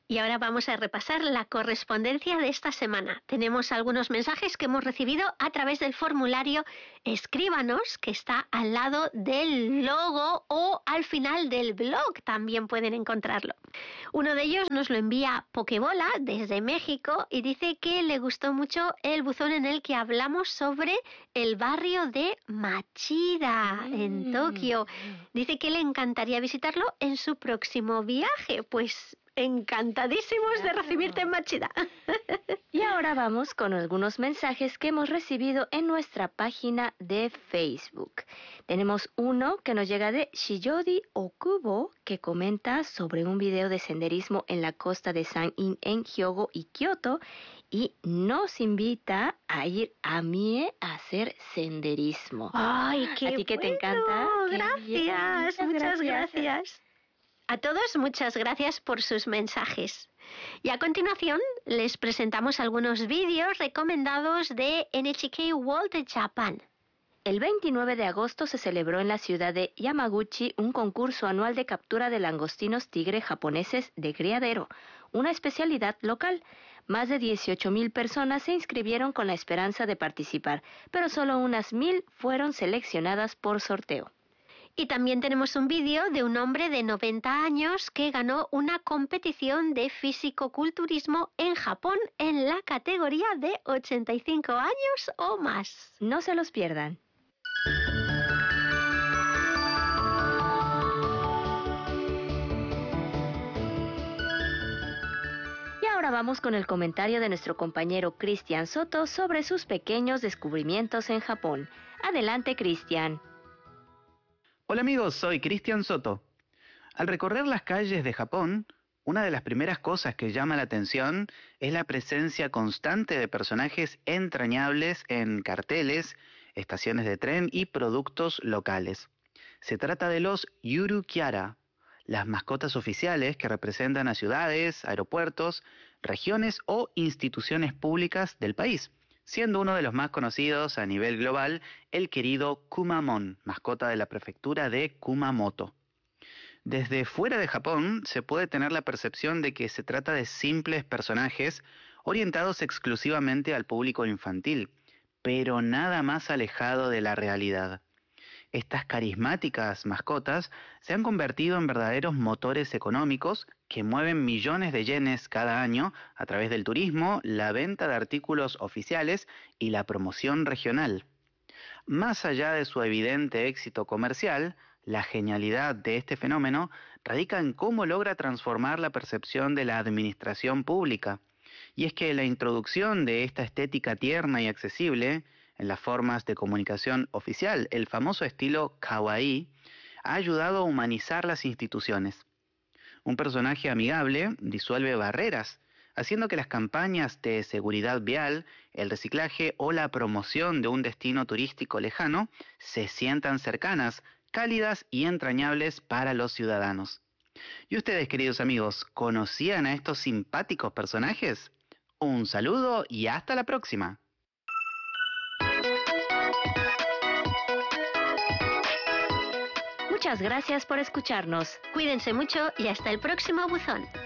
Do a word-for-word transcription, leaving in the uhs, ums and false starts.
Y ahora vamos a repasar la correspondencia de esta semana. Tenemos algunos mensajes que hemos recibido a través del formulario Escríbanos, que está al lado del logo o al final del blog, también pueden encontrarlo. Uno de ellos nos lo envía Pokebola desde México y dice que le gustó mucho el buzón en el que hablamos sobre el barrio de Machida en Tokio. Dice que le encantaría visitarlo en su próximo viaje. Pues encantadísimos de recibirte en Machida. Y ahora vamos con algunos mensajes que hemos recibido en nuestra página de Facebook. Tenemos uno que nos llega de Shiyodi Okubo, que comenta sobre un video de senderismo en la costa de San-in en Hyogo y Kioto, y nos invita a ir a Mie a hacer senderismo. ¡Ay, qué ¿A ti que bueno! te encanta? Gracias, Muchas muchas gracias. gracias. A todos, muchas gracias por sus mensajes. Y a continuación, les presentamos algunos vídeos recomendados de N H K World Japan. El veintinueve de agosto se celebró en la ciudad de Yamaguchi un concurso anual de captura de langostinos tigre japoneses de criadero, una especialidad local. Más de dieciocho mil personas se inscribieron con la esperanza de participar, pero solo unas mil fueron seleccionadas por sorteo. Y también tenemos un vídeo de un hombre de noventa años que ganó una competición de fisicoculturismo en Japón en la categoría de ochenta y cinco años o más. No se los pierdan. Y ahora vamos con el comentario de nuestro compañero Cristian Soto sobre sus pequeños descubrimientos en Japón. Adelante, Cristian. Hola amigos, soy Cristian Soto. Al recorrer las calles de Japón, una de las primeras cosas que llama la atención es la presencia constante de personajes entrañables en carteles, estaciones de tren y productos locales. Se trata de los Yuru Kyara, las mascotas oficiales que representan a ciudades, aeropuertos, regiones o instituciones públicas del país, siendo uno de los más conocidos a nivel global el querido Kumamon, mascota de la prefectura de Kumamoto. Desde fuera de Japón se puede tener la percepción de que se trata de simples personajes orientados exclusivamente al público infantil, pero nada más alejado de la realidad. Estas carismáticas mascotas se han convertido en verdaderos motores económicos que mueven millones de yenes cada año a través del turismo, la venta de artículos oficiales y la promoción regional. Más allá de su evidente éxito comercial, la genialidad de este fenómeno radica en cómo logra transformar la percepción de la administración pública. Y es que la introducción de esta estética tierna y accesible en las formas de comunicación oficial, el famoso estilo kawaii, ha ayudado a humanizar las instituciones. Un personaje amigable disuelve barreras, haciendo que las campañas de seguridad vial, el reciclaje o la promoción de un destino turístico lejano se sientan cercanas, cálidas y entrañables para los ciudadanos. ¿Y ustedes, queridos amigos, conocían a estos simpáticos personajes? Un saludo y hasta la próxima. Muchas gracias por escucharnos. Cuídense mucho y hasta el próximo buzón.